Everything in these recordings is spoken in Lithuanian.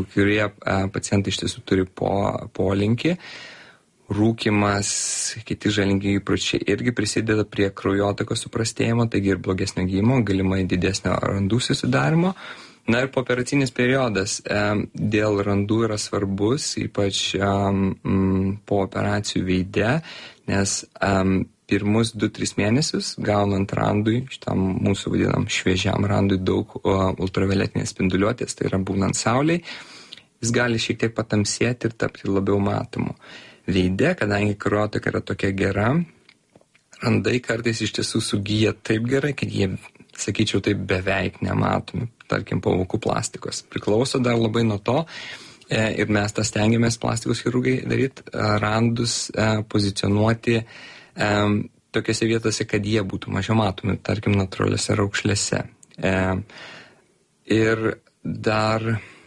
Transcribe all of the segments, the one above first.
kurie pacientai iš tiesų turi polinkį. Rūkymas, kiti žalingi įpročiai irgi prisideda prie kraujotakos suprastėjimo, taigi ir blogesnio gydymo, galimai didesnio randų susidarimo. Na ir pooperacinis periodas dėl randų yra svarbus, ypač po operacijų veide, nes pirmus 2-3 mėnesius gaunant randui, šitam mūsų vadinam šviežiam randui daug ultravioletinės spinduliuotės, tai yra būnant saulei, jis gali šiek tiek patamsėti ir tapti labiau matomu. Veide, kadangi kraujotaka yra tokia gera, randai kartais iš tiesų sugyja taip gerai, kad jie, sakyčiau, taip beveik nematomi, tarkim, po vokų plastikos. Priklauso dar labai nuo to, ir mes tą stengiamės plastikos chirurgai daryti, randus pozicionuoti tokiose vietose, kad jie būtų mažiau matomi, tarkim, natūraliuose raukšlėse. Ir dar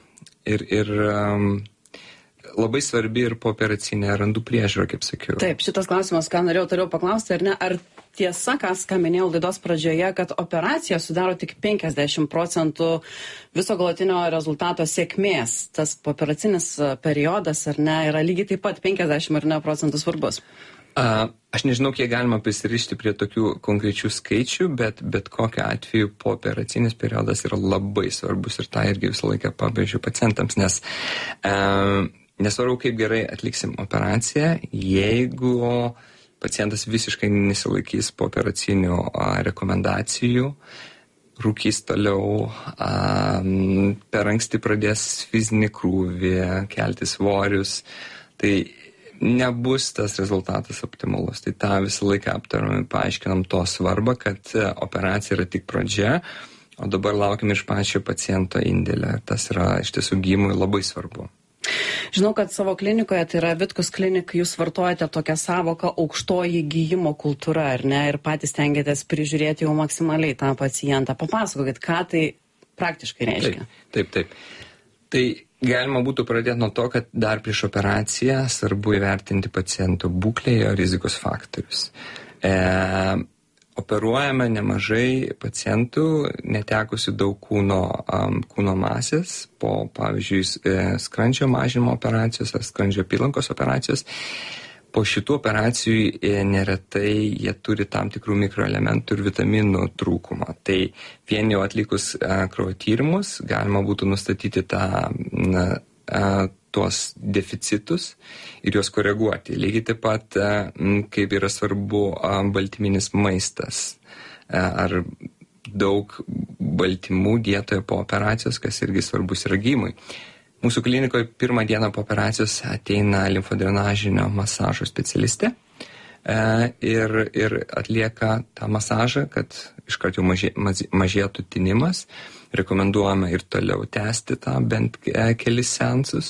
labai svarbi ir pooperacinė randų priežiūra, kaip sakiau. Taip, šitas klausimas, ką norėjau paklausti, ar ne, ar tiesa, ką minėjau laidos pradžioje, kad operacija sudaro tik 50% viso galutinio rezultato sėkmės. Tas pooperacinis periodas, ar ne, yra lygiai taip pat 50% svarbus. Aš nežinau, kiek galima prisirišti prie tokių konkrečių skaičių, bet kokiu atveju pooperacinis periodas yra labai svarbus ir tą irgi visą laiką pabrėžiu pacientams, nes nesvarbu, kaip gerai atliksim operaciją, jeigu pacientas visiškai nesilaikys pooperacinių rekomendacijų, rūkys toliau, per anksti pradės fizinį krūvį, kelti svorius, tai nebus tas rezultatas optimalus. Tai tą visą laiką aptarome, paaiškinam to svarbą, kad operacija yra tik pradžia, o dabar laukiam iš pačio paciento indėlio. Tas yra iš tiesų gydymui labai svarbu. Žinau, kad savo klinikoje, tai yra Vitkus klinik, jūs vartojate tokią savoką aukštoji gydymo kultūra, ar ne, ir patys stengiatės prižiūrėti jau maksimaliai tą pacientą. Papasakokit, ką tai praktiškai reiškia. Taip. Tai galima būtų pradėti nuo to, kad dar prieš operaciją svarbu įvertinti paciento būklę, jo rizikos faktorius. Operuojame nemažai pacientų, netekusių daug kūno masės po, pavyzdžiui, skrandžio mažinimo operacijos ar skrandžio apylankos operacijos. Po šitų operacijų neretai jie turi tam tikrų mikroelementų ir vitaminų trūkumą. Tai vien jau atlikus kraujo tyrimus galima būtų nustatyti tuos deficitus ir juos koreguoti. Lygiai taip pat, kaip yra svarbu baltyminis maistas ar daug baltymų dietoje po operacijos, kas irgi svarbus yra gydymui. Mūsų klinikoje pirmą dieną po operacijos ateina limfodrenažinio masažo specialistė ir atlieka tą masažą, kad iškart jau mažėtų tinimas. Rekomenduojame ir toliau tęsti tą bent kelis seansus.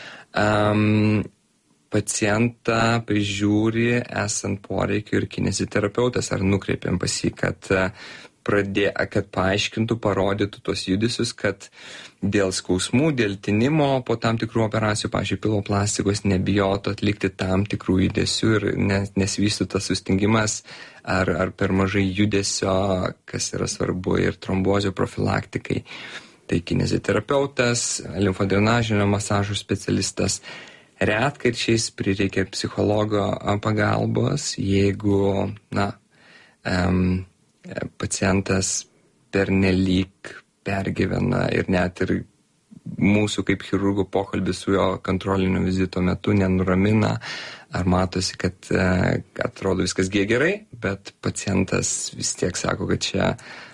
Pacientą prižiūri esant poreikiu ir kineziterapeutas, ar nukreipiam pas jį, kad paaiškintų, parodytų tos judesius, kad dėl skausmų, dėl tinimo po tam tikrų operacijų, pavyzdžiui, piloplastikos, nebijotų atlikti tam tikrų judesių ir nesvystų tas sustingimas ar per mažai judesio, kas yra svarbu ir trombozių profilaktikai. Tai kineziterapeutas, limfodrenažinio masažo specialistas. Retkarčiais prireikia psichologo pagalbos, jeigu pacientas pernelyg pergyvena ir net ir mūsų kaip chirurgų pokalbis su jo kontrolinio vizito metu nenuramina, ar matosi, kad atrodo viskas gerai, bet pacientas vis tiek sako, kad čia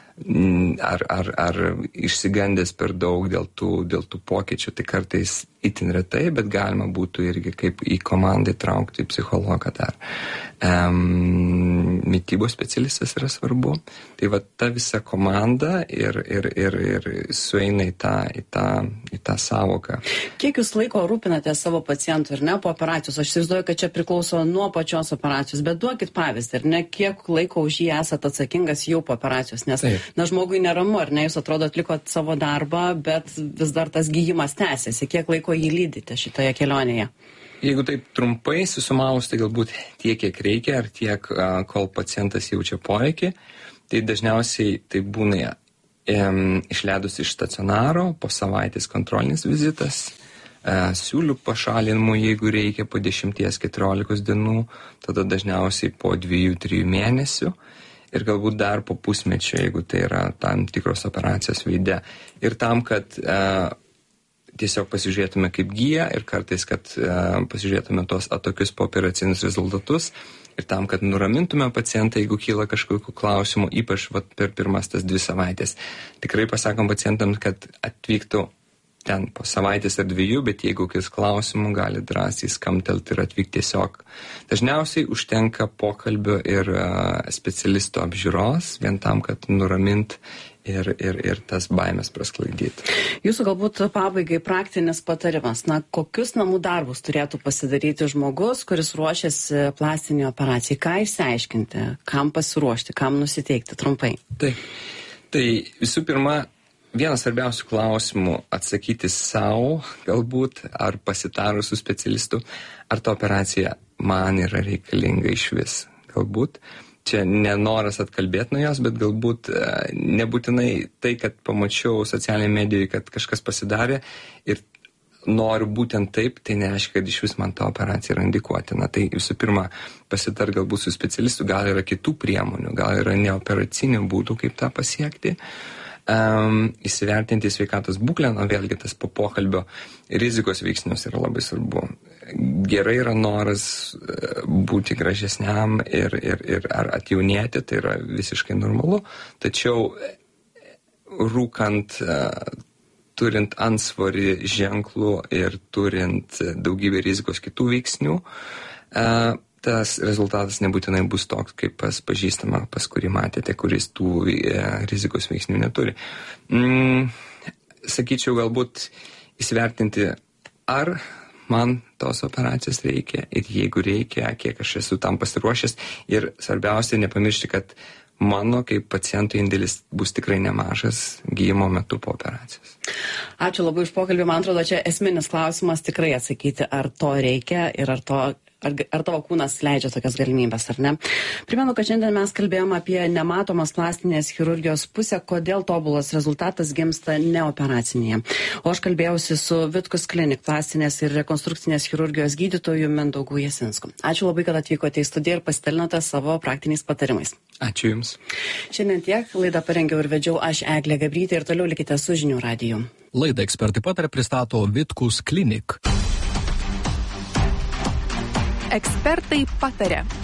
ar išsigandęs per daug dėl tų pokyčių, tai kartais itin retai, bet galima būtų irgi kaip į komandą įtraukti psichologą dar. Mitybos specialistas yra svarbu. Tai va ta visa komanda ir sueina į tą savoką. Kiek jūs laiko rūpinate savo pacientų ir ne po operacijos? Aš įsivaizduoju, kad čia priklauso nuo pačios operacijos, bet duokit pavyzdį, ar ne, kiek laiko už jį esate atsakingas jau po operacijos, nes žmogui neramu, ar ne, jūs atrodo atlikot savo darbą, bet vis dar tas gydymas tęsiasi. Kiek laiko jį lydite šitoje kelionėje? Jeigu taip trumpai susumavus, tai galbūt tiek, kiek reikia, ar tiek, kol pacientas jaučia poreikį, tai dažniausiai tai būna išleidus iš stacionaro, po savaitės kontrolinis vizitas, siūlių pašalinimų, jeigu reikia, po 10-14 dienų, tada dažniausiai po 2-3 mėnesių ir galbūt dar po pusmečio, jeigu tai yra tam tikros operacijos veide. Ir tam, kad tiesiog pasižiūrėtume kaip gyja ir kartais, kad pasižiūrėtume tos atokius pooperacinius rezultatus ir tam, kad nuramintume pacientą, jeigu kyla kažkokių klausimų, ypač per pirmas tas 2 savaitės. Tikrai pasakom pacientams, kad atvyktų ten po savaitės ar 2, bet jeigu kis klausimų, gali drąsiai skamtelti ir atvykti tiesiog. Dažniausiai užtenka pokalbio ir specialisto apžiūros, vien tam, kad nuramint ir tas baimės prasklaidyti. Jūsų galbūt pabaigai praktinis patarimas. Kokius namų darbus turėtų pasidaryti žmogus, kuris ruošiasi plastinį operacijai? Ką išsiaiškinti, kam pasiruošti, kam nusiteikti trumpai? Tai visų pirma, vienas svarbiausių klausimų atsakyti savo, galbūt, ar pasitarus su specialistu, ar ta operacija man yra reikalinga iš vis. Galbūt čia nenoras atkalbėti nuo jos, bet galbūt nebūtinai tai, kad pamačiau socialinėje medijoje, kad kažkas pasidarė ir noriu būtent taip, tai nereiškia, kad iš vis man ta operacija yra indikuotina. Tai visų pirma, pasitar galbūt su specialistu, gal yra kitų priemonių, gal yra neoperacinių būdų, kaip tą pasiekti. Įsivertinti sveikatos būklę, vėlgi tas po pokalbio rizikos veiksnius yra labai svarbu. Gerai yra noras būti gražesniam ir ar atjaunėti, tai yra visiškai normalu, tačiau rūkant, turint antsvorį ženklų ir turint daugybę rizikos kitų veiksnių, tas rezultatas nebūtinai bus toks, kaip pas pažįstamą, pas kurį matėte, kuris tų rizikos veiksnių neturi. Sakyčiau, galbūt įsivertinti, ar man tos operacijos reikia ir jeigu reikia, kiek aš esu tam pasiruošęs ir svarbiausia nepamiršti, kad mano kaip pacientų indėlis bus tikrai nemažas gydymo metu po operacijos. Ačiū labai už pokalbį. Man atrodo, čia esminis klausimas tikrai atsakyti, ar to reikia ir ar tavo kūnas leidžia tokias galimybės, ar ne. Primenu, kad šiandien mes kalbėjome apie nematomas plastinės chirurgijos pusę, kodėl tobulas rezultatas gimsta neoperacinėje. O aš kalbėjausi su Vitkus Klinik plastinės ir rekonstrukcinės chirurgijos gydytoju Mindaugu Jasinsku. Ačiū labai, kad atvykote į studiją ir pasidalinote savo praktiniais patarimais. Ačiū Jums. Šiandien tiek. Laidą parengiau ir vedžiau aš, Eglė Gabrytė, ir toliau likite su Žinių radiju. Laidą Ekspertai pataria pristato Vitkus Klinik. Ekspertai pataria.